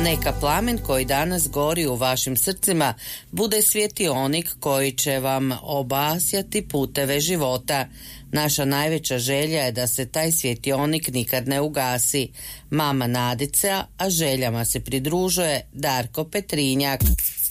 Neka plamen koji danas gori u vašim srcima bude svjetionik koji će vam obasjati puteve života. Naša najveća želja je da se taj svjetionik nikad ne ugasi. Mama Nadica, a željama se pridružuje Darko Petrinjak.